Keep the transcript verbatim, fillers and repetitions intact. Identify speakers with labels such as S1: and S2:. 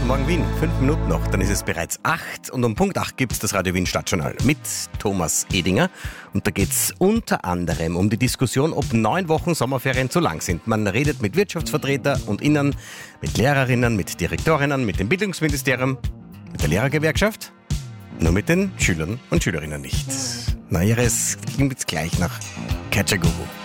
S1: Morgen Wien, fünf Minuten noch, dann ist es bereits acht und um Punkt acht gibt es das Radio Wien Stadtjournal mit Thomas Edinger und da geht es unter anderem um die Diskussion, ob neun Wochen Sommerferien zu lang sind. Man redet mit Wirtschaftsvertretern und Innern, mit Lehrerinnen, mit Direktorinnen, mit dem Bildungsministerium, mit der Lehrergewerkschaft, nur mit den Schülern und Schülerinnen nicht. Na, ihres klingt jetzt gleich nach Kajagoogoo.